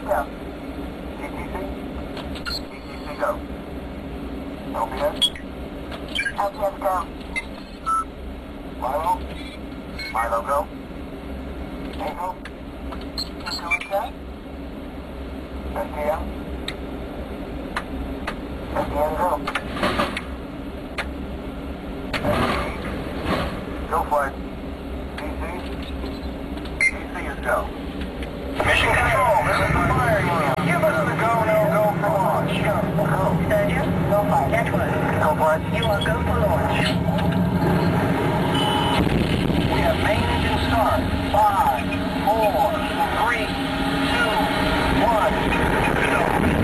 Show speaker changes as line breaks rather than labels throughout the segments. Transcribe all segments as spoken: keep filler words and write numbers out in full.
go. T T C? T T C go. L P S? L P S go. Milo? Milo go. Angel? Angel is go. S T M? S T M go. Go flight. D C? D C is go. Mission control, this is the firing wheel. Give us the go, no go for launch. Go, go. Sturgeon, go flight. Network. Go flight. You are go for launch. We have main engine start. Five, four, three, two, one, go.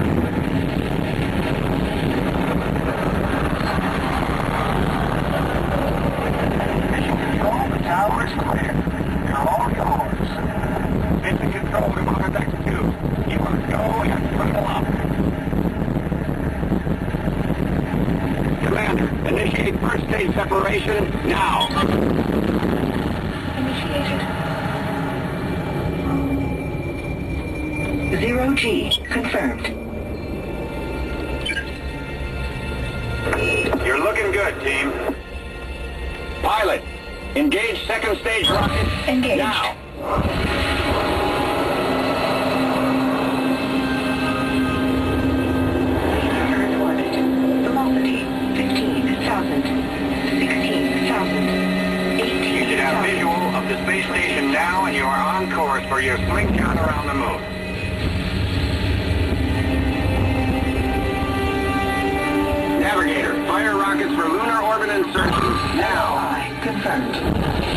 Mission control, the tower is clear. You're all yours. Mission control to contact two. You must go and throttle up. Commander, initiate first stage separation now.
Initiated. Zero G confirmed.
You're looking good, team. Pilot, engage second stage rocket.
Engaged.
Now.
Earth orbit. Velocity fifteen thousand. sixteen thousand. eighteen thousand.
You should have visual of the space station now, and you are on course for your slingshot around the moon. Navigator, fire rockets for lunar orbit insertion now.
Confirmed.